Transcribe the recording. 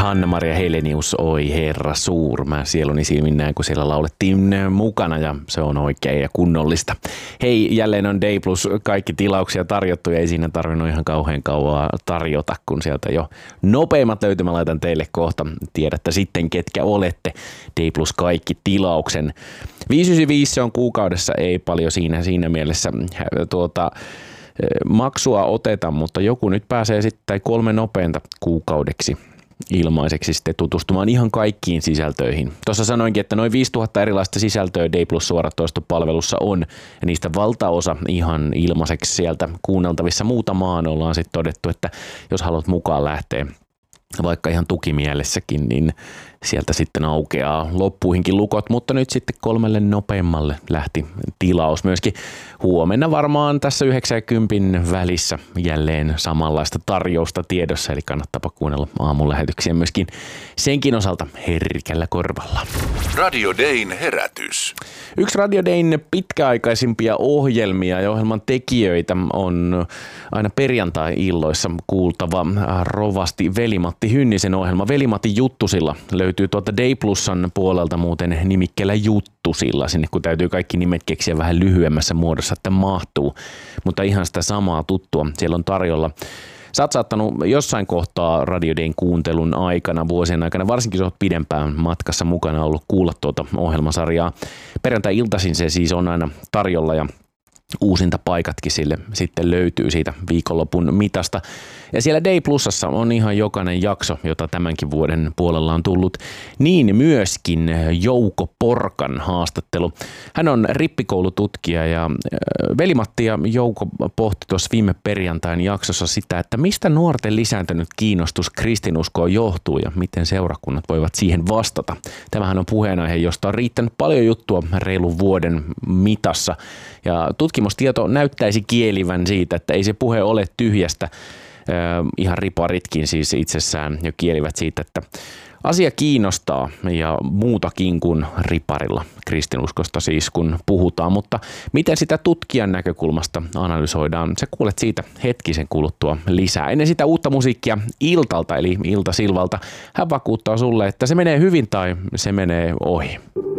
Hanna-Maria Helenius, oi herra suur. Mä sieluni silmin näin, kun siellä laulettiin mukana ja se on oikein ja kunnollista. Hei, jälleen on Day Plus kaikki tilauksia tarjottu ja ei siinä tarvinnut ihan kauhean kauaa tarjota, kun sieltä jo nopeimmat löytymä laitan teille kohta. Tiedätte sitten, ketkä olette. Day Plus kaikki tilauksen. 595 se on kuukaudessa, ei paljon siinä mielessä maksua oteta, mutta joku nyt pääsee sitten 3 nopeinta kuukaudeksi ilmaiseksi sitten tutustumaan ihan kaikkiin sisältöihin. Tuossa sanoinkin, että noin 5000 erilaista sisältöä Day Plus suoratoistopalvelussa on, ja niistä valtaosa ihan ilmaiseksi sieltä kuunneltavissa. Muutamaan ollaan sitten todettu, että jos haluat mukaan lähteä vaikka ihan tukimielessäkin, niin sieltä sitten aukeaa loppuihinkin lukot, mutta nyt sitten 3 nopeimmalle lähti tilaus myöskin. Huomenna varmaan tässä 90 välissä jälleen samanlaista tarjousta tiedossa, eli kannattaapa kuunnella aamulähetyksiä myöskin senkin osalta herkällä korvalla. Radio Dayn herätys. Yksi Radio Dayn pitkäaikaisimpia ohjelmia ja ohjelman tekijöitä on aina perjantai-illoissa kuultava rovasti Veli-Matti Hynnisen ohjelma Veli-Matti Juttusilla. Löytyy tuolta Day Plusan puolelta muuten nimikkeellä Juttusilla, sinne kun täytyy kaikki nimet keksiä vähän lyhyemmässä muodossa, että mahtuu, mutta ihan sitä samaa tuttua siellä on tarjolla. Sä oot saattanut jossain kohtaa Radio Dayn kuuntelun aikana, vuosien aikana, varsinkin jos oot pidempään matkassa mukana ollut kuulla tuota ohjelmasarjaa. Perjantai-iltaisin se siis on aina tarjolla ja uusinta paikatkin sille sitten löytyy siitä viikonlopun mitasta. Ja siellä Day Plusassa on ihan jokainen jakso, jota tämänkin vuoden puolella on tullut. Niin myöskin Jouko Porkan haastattelu. Hän on rippikoulututkija ja Veli-Matti ja Jouko pohti tuossa viime perjantain jaksossa sitä, että mistä nuorten lisääntynyt kiinnostus kristinuskoon johtuu ja miten seurakunnat voivat siihen vastata. Tämähän on puheenaihe, josta on riittänyt paljon juttua reilun vuoden mitassa. Ja tutkimustieto näyttäisi kielivän siitä, että ei se puhe ole tyhjästä. Ihan riparitkin siis itsessään jo kielivät siitä, että asia kiinnostaa ja muutakin kuin riparilla kristinuskosta siis kun puhutaan, mutta miten sitä tutkijan näkökulmasta analysoidaan, sä kuulet siitä hetkisen kuluttua lisää. Ennen sitä uutta musiikkia Iltalta eli Ilta Silvalta, hän vakuuttaa sulle, että se menee hyvin tai se menee ohi.